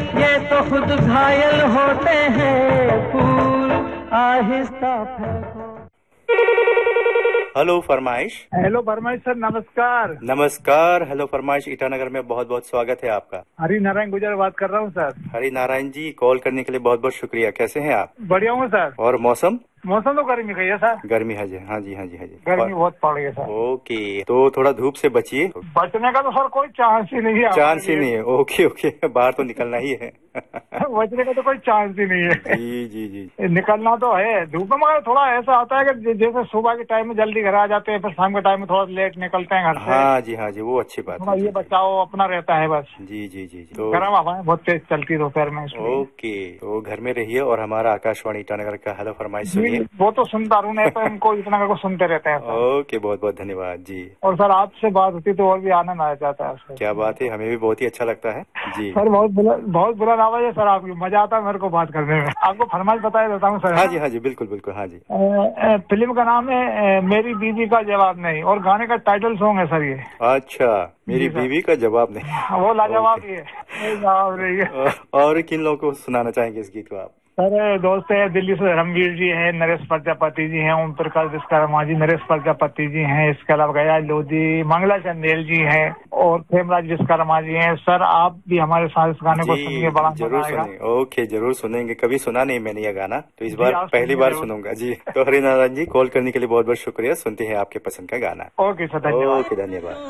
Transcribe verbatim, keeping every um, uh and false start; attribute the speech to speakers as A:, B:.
A: ये तो खुद घायल होते हैं, फूल आहिस्ता फेंको।
B: हेलो फरमाइश।
C: हेलो फरमाइश सर, नमस्कार।
B: नमस्कार। हेलो फरमाइश ईटानगर में बहुत बहुत स्वागत है आपका।
C: हरि नारायण गुजर बात कर रहा हूँ सर।
B: हरि नारायण जी, कॉल करने के लिए बहुत बहुत शुक्रिया। कैसे हैं आप?
C: बढ़िया हूँ सर।
B: और मौसम?
C: मौसम तो गर्मी का ही है सर।
B: गर्मी है जी, हाँ जी हाँ जी हाँ जी।
C: गर्मी बहुत पड़ रही है सर।
B: ओके, तो थोड़ा धूप से बचिए।
C: बचने का तो सर कोई चांस ही नहीं है।
B: चांस ही नहीं है। ओके ओके, बाहर तो निकलना ही है।
C: बचने का तो कोई चांस ही नहीं है।
B: जी जी जी।
C: निकलना तो है धूप में, मगर थोड़ा ऐसा होता है कि जैसे सुबह के टाइम में जल्दी घर आ जाते हैं, फिर शाम के टाइम में थोड़ा लेट निकलते हैं घर से।
B: हाँ जी हाँ जी, वो अच्छी बात है।
C: ये बचाओ अपना रहता है बस।
B: जी जी जी जी। तो
C: गर्म हवाएं बहुत तेज चलती है दोपहर में।
B: ओके, तो घर में रहिए और हमारा आकाशवाणी ईटानगर का हेलो फरमाइश सुनिए।
C: वो तो सुनता रहूं, एफएम को इतना को सुनते रहते हैं सर।
B: ओके, बहुत बहुत धन्यवाद जी।
C: और सर आपसे बात होती तो और भी आनंद आ जाता है सर।
B: क्या बात है, हमें भी बहुत ही अच्छा लगता है जी।
C: सर बहुत बुरा बहुत बुरा आवाज है सर आपकी, मजा आता है मेरे को बात करने में। आपको फरमाइश बताया देता हूँ सर।
B: हाँ जी हाँ जी, बिल्कुल बिल्कुल, हाँ जी।
C: ए, ए, फिल्म का नाम है ए, मेरी बीवी का जवाब नहीं, और गाने का टाइटल सॉन्ग है सर ये।
B: अच्छा, मेरी बीवी का जवाब नहीं।
C: वो लाजवाब ही है, जवाब नहीं है।
B: और किन लोगों को सुनाना चाहेंगे इस गीत को आप?
C: सर दोस्त है दिल्ली से धर्मवीर जी हैं, नरेश प्रजापति जी हैं, ओम प्रकाश विश्वकर्मा जी, नरेश प्रजापति जी हैं, इसके अलावा गया लोधी, मंगला चंदेल जी हैं और खेमराज विश्वकर्मा जी हैं। सर आप भी हमारे साथ इस गाने को सुनिए, बड़ा
B: जरूर सुनेंगे। ओके, जरूर सुनेंगे। कभी सुना नहीं मैंने ये गाना, तो इस बार पहली बार सुनूंगा जी। तो हरिनारायण जी, कॉल करने के लिए बहुत बहुत शुक्रिया। सुनते हैं आपके पसंद का गाना।
C: ओके सर, धन्यवाद।
B: ओके, धन्यवाद।